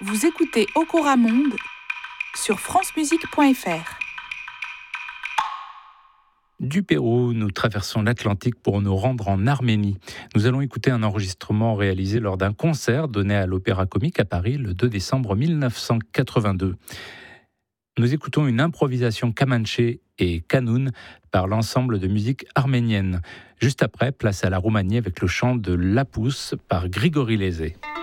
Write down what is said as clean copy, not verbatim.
Vous écoutez Okora Monde sur francemusique.fr. Du Pérou, nous traversons l'Atlantique pour nous rendre en Arménie. Nous allons écouter un enregistrement réalisé lors d'un concert donné à l'Opéra Comique à Paris le 2 décembre 1982. Nous écoutons une improvisation kamanché et kanoun par l'ensemble de musique arménienne. Juste après, place à la Roumanie avec le chant de Lapus par Grigori Lezé.